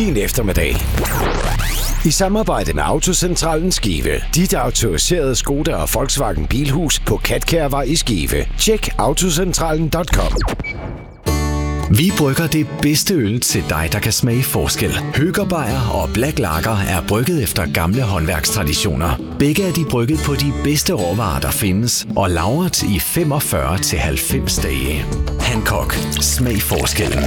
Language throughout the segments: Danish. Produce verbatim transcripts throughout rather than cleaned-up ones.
din eftermiddag. I samarbejde med Autocentralen Skive. Dit autoriserede Skoda og Volkswagen Bilhus på Katkærvej i Skive. Tjek autocentralen punktum com. Vi brygger det bedste øl til dig, der kan smage forskel. Høger Beyer og Black Lager er brygget efter gamle håndværkstraditioner. Begge er de brygget på de bedste råvarer, der findes, og lagret i femogfyrre til halvfems dage. Hancock. Smag forskellen.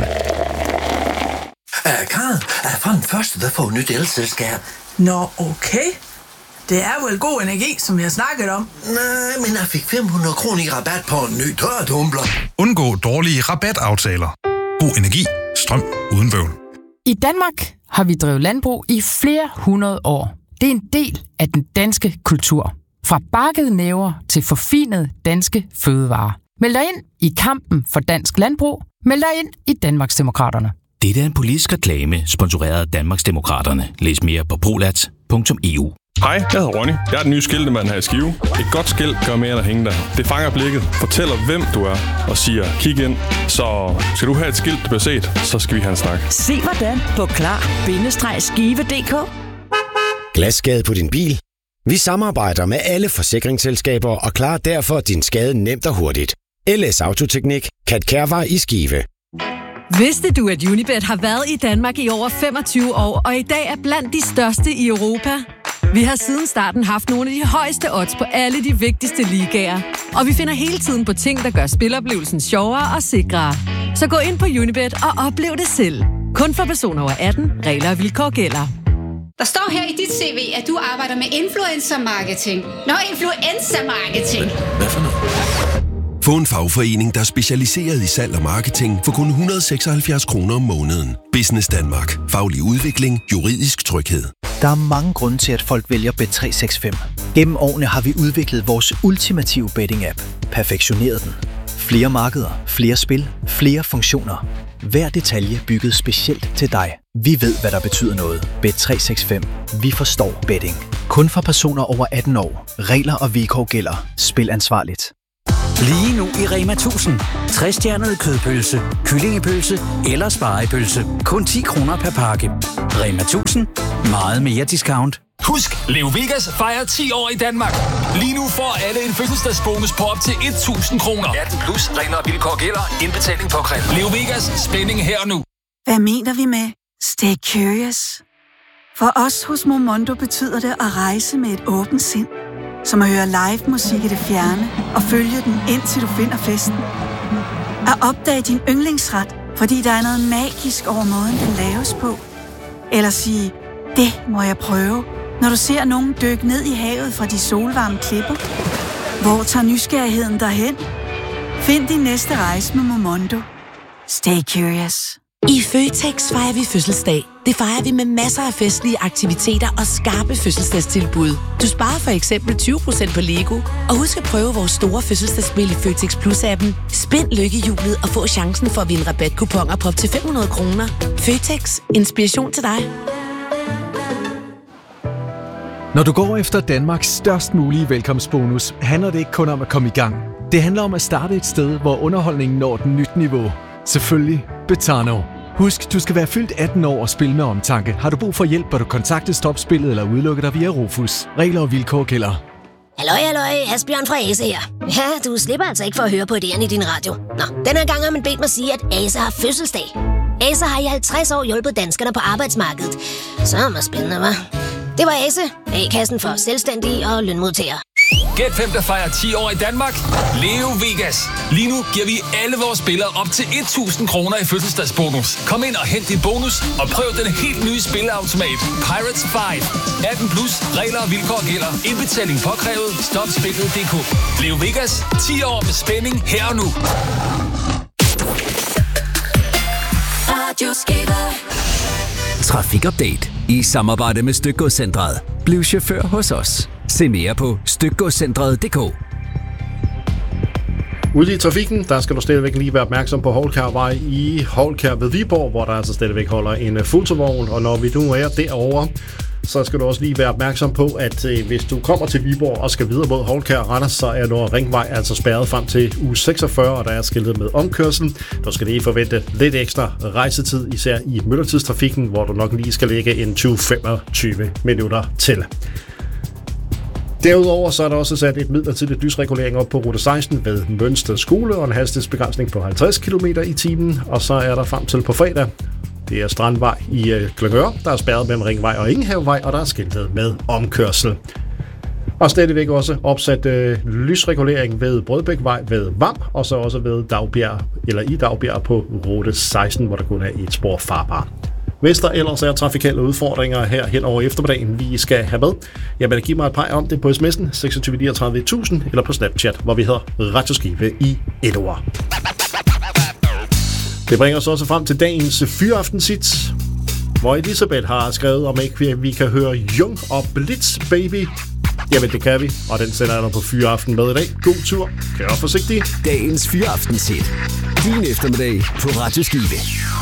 Uh, Karen, uh, fra den første, der får nyt elselskab. Nå, okay. Det er vel god energi, som jeg har snakket om. Nej, men jeg fik fem hundrede kroner i rabat på en ny tørretumbler. Undgå dårlige rabataftaler. God energi. Strøm uden bøvl. I Danmark har vi drevet landbrug i flere hundrede år. Det er en del af den danske kultur. Fra bakkede næver til forfinede danske fødevarer. Meld dig ind i kampen for dansk landbrug. Meld dig ind i Danmarksdemokraterne. Dette er en politisk reklame, sponsoreret af Danmarksdemokraterne. Læs mere på prolats punktum e u. Hej, jeg hedder Ronny. Jeg er den nye skiltemand her i Skive. Et godt skilt gør mere end at hænge der. Det fanger blikket, fortæller hvem du er og siger, kig ind. Så skal du have et skilt, der bliver set, så skal vi have en snak. Se hvordan på klar bindestreg skive punktum d k. Glasskade på din bil? Vi samarbejder med alle forsikringsselskaber og klarer derfor din skade nemt og hurtigt. L S Autoteknik, Katkærvej i Skive. Vidste du, at Unibet har været i Danmark i over femogtyve år, og i dag er blandt de største i Europa? Vi har siden starten haft nogle af de højeste odds på alle de vigtigste ligaer. Og vi finder hele tiden på ting, der gør spiloplevelsen sjovere og sikrere. Så gå ind på Unibet og oplev det selv. Kun for personer over atten. Regler og vilkår gælder. Der står her i dit C V, at du arbejder med influencer marketing. Nå, influencer marketing. Hvad for noget? Få en fagforening, der er specialiseret i salg og marketing for kun et hundrede og seksoghalvfjerds kroner om måneden. Business Danmark. Faglig udvikling. Juridisk tryghed. Der er mange grunde til, at folk vælger Bet tre seks fem. Gennem årene har vi udviklet vores ultimative betting-app. Perfektioneret den. Flere markeder, flere spil, flere funktioner. Hver detalje bygget specielt til dig. Vi ved, hvad der betyder noget. Bet tre seks fem. Vi forstår betting. Kun for personer over atten år. Regler og vilkår gælder. Spil ansvarligt. Lige nu i Rema tusind. tres stjernede kødpølse, kyllingepølse eller spegepølse. Kun ti kroner per pakke. Rema tusind. Meget mere discount. Husk, Leo Vegas fejrer ti år i Danmark. Lige nu får alle en fødselsdagsbonus på op til tusind kroner. atten plus regler og vilkår gælder. Indbetaling på kræft. Leo Vegas. Spænding her og nu. Hvad mener vi med Stay Curious? For os hos Momondo betyder det at rejse med et åbent sind. Som at høre live musik i det fjerne og følge den, indtil du finder festen. At opdage din yndlingsret, fordi der er noget magisk over måden, den laves på. Eller sige, det må jeg prøve, når du ser nogen dykke ned i havet fra de solvarme klipper. Hvor tager nysgerrigheden derhen? Find din næste rejse med Momondo. Stay curious. I Føtex fejrer vi fødselsdag. Det fejrer vi med masser af festlige aktiviteter og skarpe fødselsdagstilbud. Du sparer for eksempel tyve procent på Lego. Og husk at prøve vores store fødselsdagsspil i Føtex Plus-appen. Spind lykkehjulet og få chancen for at vinde rabatkuponer på op til fem hundrede kroner. Føtex. Inspiration til dig. Når du går efter Danmarks størst mulige velkomstbonus, handler det ikke kun om at komme i gang. Det handler om at starte et sted, hvor underholdningen når et nyt niveau. Selvfølgelig Betano. Husk, du skal være fyldt atten år og spille med omtanke. Har du brug for hjælp, bør du kontakte Stopspillet eller udelukke dig via Rufus. Regler og vilkår gælder. Halløj, halløj, Asbjørn fra Ase her. Ja, du slipper altså ikke for at høre på idéerne i din radio. Nå, den her gang har man bedt mig sige, at Ase har fødselsdag. Ase har i halvtreds år hjulpet danskerne på arbejdsmarkedet. Så er det spændende, hva'? Det var Ase, A-kassen for selvstændige og lønmodtagere. Gæt hvem, der fejrer ti år i Danmark? Leo Vegas. Lige nu giver vi alle vores spillere op til tusind kroner i fødselsdagsbonus. Kom ind og hent din bonus, og prøv den helt nye spilleautomat Pirates fem. atten plus regler og vilkår gælder. Indbetaling påkrævet. Stop spillet punktum d k. Leo Vegas. ti år med spænding her og nu. Trafikupdate i samarbejde med Stykgodscentret. Bliv chauffør hos os. Se mere på stykgodscentret punktum d k. Ude i trafikken, der skal du stadigvæk lige være opmærksom på Houlkærvej i Houlkær ved Viborg, hvor der altså stadigvæk holder en fotovogn, og når vi nu er derovre, så skal du også lige være opmærksom på, at øh, hvis du kommer til Viborg og skal videre mod Houlkær og Randers, så er Nordre Ringvej altså spærret frem til uge seksogfyrre, og der er skiltet med omkørsel. Du skal lige forvente lidt ekstra rejsetid, især i myldretidstrafikken, hvor du nok lige skal lægge en tyve til femogtyve minutter til. Derudover så er der også sat et midlertidigt lysregulering op på rute seksten ved Mønsted Skole og en hastighedsbegrænsning på halvtreds kilometer i timen, og så er der frem til på fredag. Det er Strandvej i Klingør, der er spærret mellem Ringvej og Ingenhavevej, og der er skiltet med omkørsel. Og stadigvæk også opsat øh, lysregulering ved Brødbækvej ved Vam, og så også ved Dagbjerg, eller i Dagbjerg på rute seksten, hvor der kun er et spor farbar. Hvis der ellers er trafikale udfordringer her hen over eftermiddagen, vi skal have med, jamen giv mig et par om det på sms'en seksogtyve niogtredive tusind eller på Snapchat, hvor vi hedder Radio Skive i et ord. Det bringer os også frem til dagens fyraftensits, hvor Elisabeth har skrevet, om ikke vi kan høre Jung og Blitz Baby. Jamen det kan vi, og den sender jeg på Fyraften med i dag. God tur, kør forsigtigt. Dagens fyraftensigt. Din eftermiddag på Radio Skive.